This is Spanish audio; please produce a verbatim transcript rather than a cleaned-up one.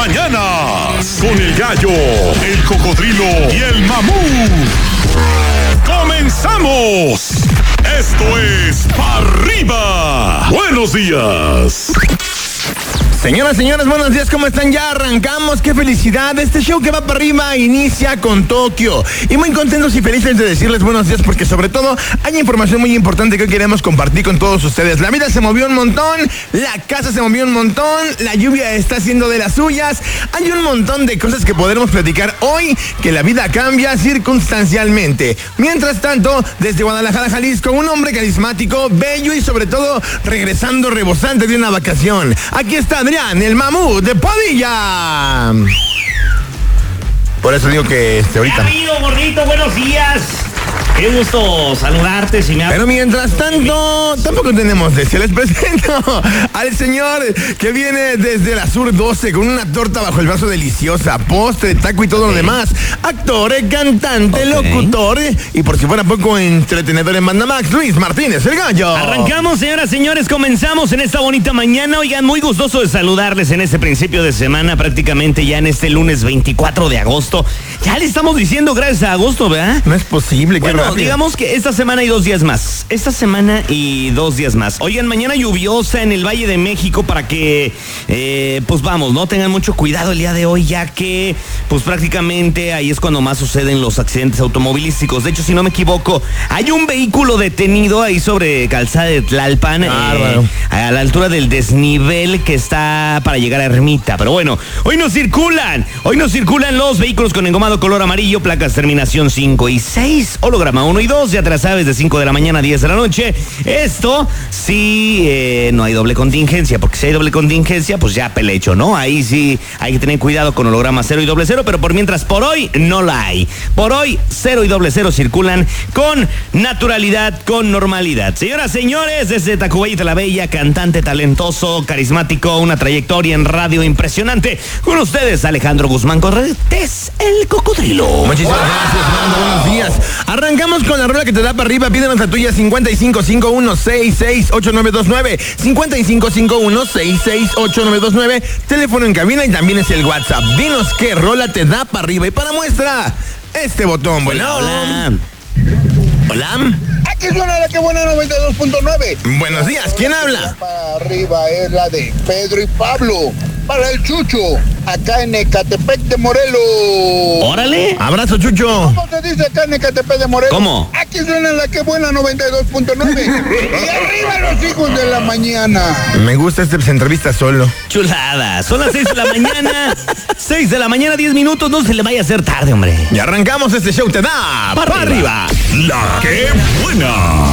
mañanas. Con el gallo, el cocodrilo y el mamut. ¡Comenzamos! Esto es Pa' Arriba. Buenos días. Señoras, señores, buenos días, ¿cómo están? Ya arrancamos, qué felicidad. Este show que va para arriba inicia con Tokio. Y muy contentos y felices de decirles buenos días porque sobre todo hay información muy importante que hoy queremos compartir con todos ustedes. La vida se movió un montón, la casa se movió un montón, la lluvia está haciendo de las suyas. Hay un montón de cosas que podremos platicar hoy, que la vida cambia circunstancialmente. Mientras tanto, desde Guadalajara, Jalisco, un hombre carismático, bello y sobre todo regresando rebosante de una vacación. Aquí está Adrián, el mamut de Padilla. Por eso digo que este, ahorita. Amigo gordito, buenos días. Qué gusto saludarte, si me ha... Pero mientras tanto, tampoco tenemos de. Se les presento al señor que viene desde la Sur doce con una torta bajo el brazo deliciosa, postre, taco y todo okay. lo demás. Actor, cantante, okay. locutor y por si fuera poco entretenedor en Mandamax, Luis Martínez, el gallo. Arrancamos, señoras, señores, comenzamos en esta bonita mañana. Oigan, muy gustoso de saludarles en este principio de semana, prácticamente ya en este lunes veinticuatro de agosto. Ya le estamos diciendo gracias a agosto, ¿verdad? No es posible, qué bueno, rápido. Digamos que esta semana y dos días más. Esta semana y dos días más. Oigan, mañana lluviosa en el Valle de México para que, eh, pues vamos, ¿no? Tengan mucho cuidado el día de hoy, ya que, pues prácticamente ahí es cuando más suceden los accidentes automovilísticos. De hecho, si no me equivoco, hay un vehículo detenido ahí sobre Calzada de Tlalpan, ah, eh, a la altura del desnivel que está para llegar a Ermita. Pero bueno, hoy no circulan, hoy no circulan los vehículos con engomado color amarillo, placas terminación cinco y seis, holograma uno y dos, ya te la sabes, de cinco de la mañana a diez de la noche. Esto sí, eh, no hay doble contingencia, porque si hay doble contingencia, pues ya pelecho, ¿no? Ahí sí hay que tener cuidado con holograma cero y doble cero, pero por mientras, por hoy, no la hay. Por hoy, cero y doble cero circulan con naturalidad, con normalidad. Señoras, señores, desde Tacubaya la Bella, cantante talentoso, carismático, una trayectoria en radio impresionante. Con ustedes, Alejandro Guzmán Cortés, el cocodrilo. Muchísimas gracias, Fernando, buenos días. Arrancamos con la rola que te da para arriba. Pídenos la tuya, cincuenta y cinco cincuenta y uno sesenta y seis ochenta y nueve veintinueve. cincuenta y cinco cincuenta y uno sesenta y seis ochenta y nueve veintinueve. Teléfono en cabina y también es el WhatsApp. Dinos qué rola te da para arriba. Y para muestra, este botón. Bueno, hola. Hola. Aquí suena la que buena noventa y dos punto nueve. Buenos días, ¿quién habla? Para arriba es la de Pedro y Pablo. Para el Chucho, acá en Ecatepec de Morelos. Órale. Abrazo, Chucho. ¿Cómo se dice acá en Ecatepec de Morelos? ¿Cómo? Aquí suena la que buena noventa y dos punto nueve. Y arriba los hijos de la mañana. Me gusta esta entrevista solo. Chulada. Son las seis de la mañana. seis de la mañana, diez minutos. No se le vaya a hacer tarde, hombre. Y arrancamos este show. Te da para arriba. La que buena.